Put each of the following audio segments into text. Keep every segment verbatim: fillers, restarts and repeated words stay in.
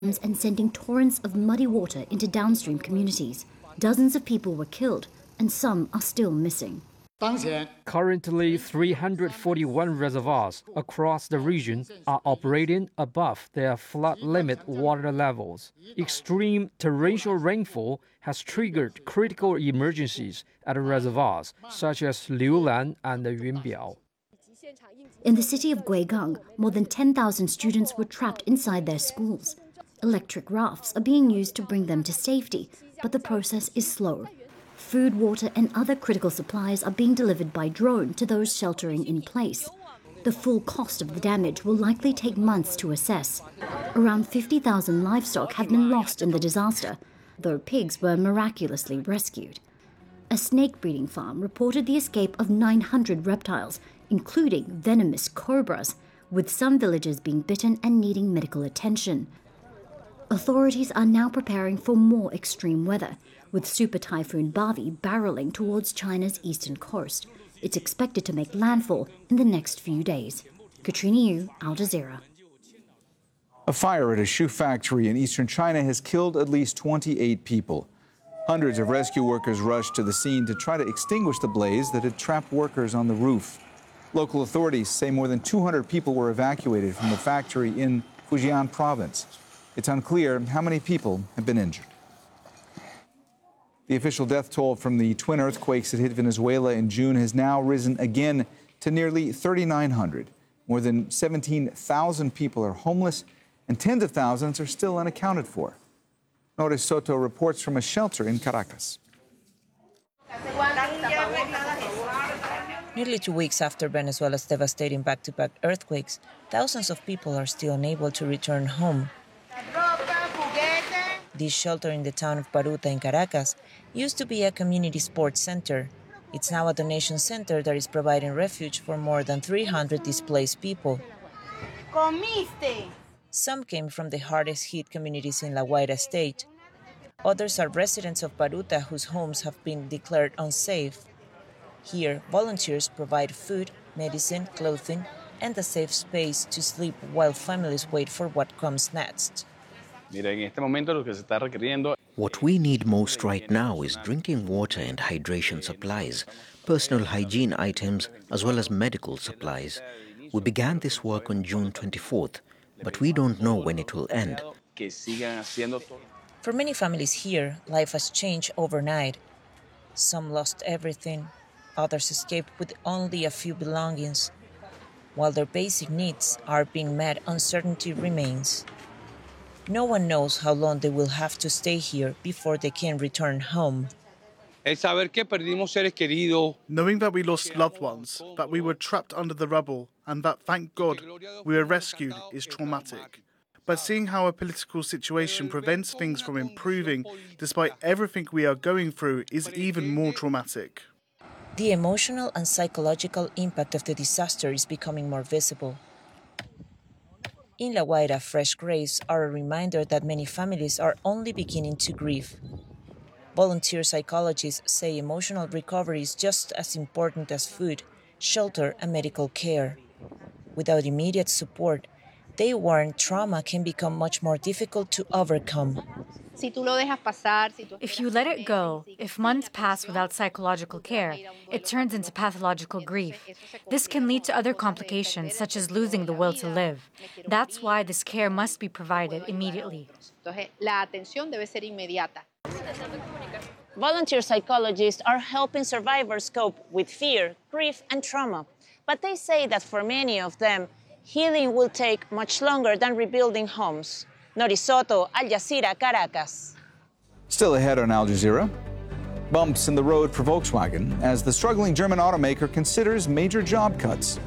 and sending torrents of muddy water into downstream communities. Dozens of people were killed, and some are still missing. Currently, three hundred forty-one reservoirs across the region are operating above their flood limit water levels. Extreme torrential rainfall has triggered critical emergencies at reservoirs such as Liulan and Yunbiao. In the city of Guigang, more than ten thousand students were trapped inside their schools. Electric rafts are being used to bring them to safety, but the process is slow. Food, water, and other critical supplies are being delivered by drone to those sheltering in place. The full cost of the damage will likely take months to assess. Around fifty thousand livestock have been lost in the disaster, though pigs were miraculously rescued. A snake breeding farm reported the escape of nine hundred reptiles, including venomous cobras, with some villagers being bitten and needing medical attention. Authorities are now preparing for more extreme weather, with Super Typhoon Bavi barreling towards China's eastern coast. It's expected to make landfall in the next few days. Katrina Yu, Al Jazeera. A fire at a shoe factory in eastern China has killed at least twenty-eight people. Hundreds of rescue workers rushed to the scene to try to extinguish the blaze that had trapped workers on the roof. Local authorities say more than two hundred people were evacuated from the factory in Fujian province. It's unclear how many people have been injured. The official death toll from the twin earthquakes that hit Venezuela in June has now risen again to nearly thirty-nine hundred. More than seventeen thousand people are homeless, and tens of thousands are still unaccounted for. Noris Soto reports from a shelter in Caracas. Nearly two weeks after Venezuela's devastating back-to-back earthquakes, thousands of people are still unable to return home. This shelter in the town of Baruta in Caracas used to be a community sports center. It's now a donation center that is providing refuge for more than three hundred displaced people. Some came from the hardest-hit communities in La Guaira state. Others are residents of Baruta whose homes have been declared unsafe. Here, volunteers provide food, medicine, clothing, and a safe space to sleep while families wait for what comes next. What we need most right now is drinking water and hydration supplies, personal hygiene items, as well as medical supplies. We began this work on June twenty-fourth, but we don't know when it will end. For many families here, life has changed overnight. Some lost everything, others escaped with only a few belongings. While their basic needs are being met, uncertainty remains. No one knows how long they will have to stay here before they can return home. Knowing that we lost loved ones, that we were trapped under the rubble, and that, thank God, we were rescued is traumatic. But seeing how a political situation prevents things from improving despite everything we are going through is even more traumatic. The emotional and psychological impact of the disaster is becoming more visible. In La Guaira, fresh graves are a reminder that many families are only beginning to grieve. Volunteer psychologists say emotional recovery is just as important as food, shelter, and medical care. Without immediate support, they warn trauma can become much more difficult to overcome. If you let it go, if months pass without psychological care, it turns into pathological grief. This can lead to other complications, such as losing the will to live. That's why this care must be provided immediately. Volunteer psychologists are helping survivors cope with fear, grief, and trauma. But they say that for many of them, healing will take much longer than rebuilding homes. Noris Soto, Al Jazeera, Caracas. Still ahead on Al Jazeera, bumps in the road for Volkswagen as the struggling German automaker considers major job cuts.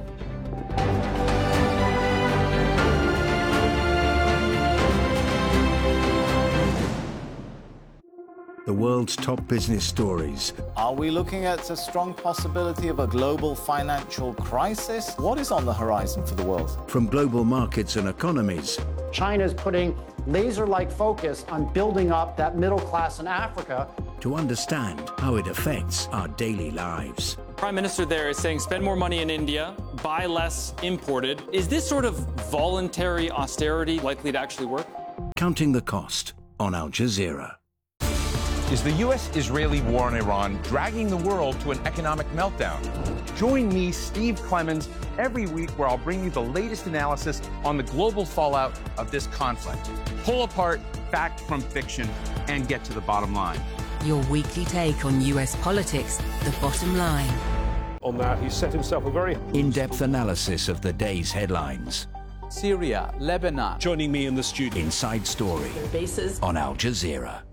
The world's top business stories. Are we looking at a strong possibility of a global financial crisis? What is on the horizon for the world? From global markets and economies. China's putting laser-like focus on building up that middle class in Africa. To understand how it affects our daily lives. Prime Minister there is saying spend more money in India, buy less imported. Is this sort of voluntary austerity likely to actually work? Counting the Cost on Al Jazeera. Is the U S Israeli war on Iran dragging the world to an economic meltdown? Join me, Steve Clemons, every week where I'll bring you the latest analysis on the global fallout of this conflict. Pull apart fact from fiction and get to the bottom line. Your weekly take on U S politics, the bottom line. On that, he set himself a very in-depth analysis of the day's headlines. Syria, Lebanon. Joining me in the studio. Inside Story. Bases on Al Jazeera.